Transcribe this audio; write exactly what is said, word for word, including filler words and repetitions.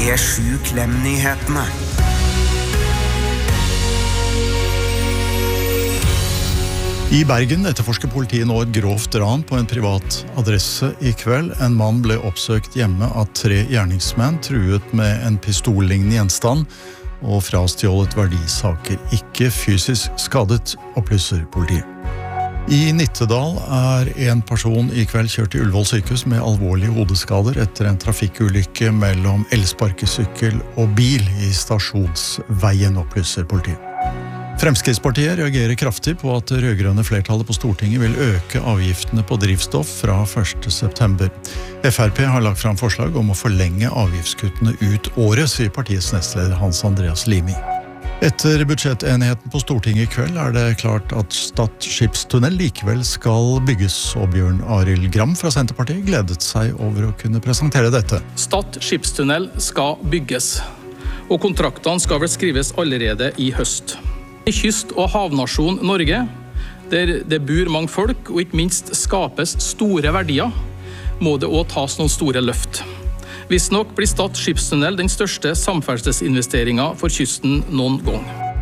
P sju Klem-nyhetene. I Bergen etterforsker politiet nå et grovt ran på en privat adresse i kveld. En mann ble oppsøkt hjemme av tre gjerningsmenn, truet med en pistollignende gjenstand og frastjålet verdisaker. Ikke fysisk skadet, opplyser politiet. I Nittedal er en person i kveld kjørt til Ullevål sykehus med alvorlige hodeskader etter en trafikkulykke mellom elsparkesykkel og bil i Stasjonsveien, opplyser politiet. Fremskrittspartiet reagerer kraftig på at det rødgrønne flertallet på Stortinget vil øke avgiftene på drivstoff fra første september. F R P har lagt fram forslag om å forlenge avgiftskuttene ut året, sier partiets nestleder Hans Andreas Limi. Etter budsjettenigheten på Stortinget i kveld er det klart at Stad skipstunnel likevel skal bygges, og Bjørn Arild Gram fra Senterpartiet gledet seg over å kunne presentere dette. Stad skipstunnel skal bygges, og kontraktene skal vel skrives allerede i høst. I kyst- og havnasjon Norge, der det bor mange folk og ikke minst skapes store verdier, må det også tas noen store løft. Visst nok blir Stad skipstunnel den største samferdselsinvesteringen for kysten noen gang.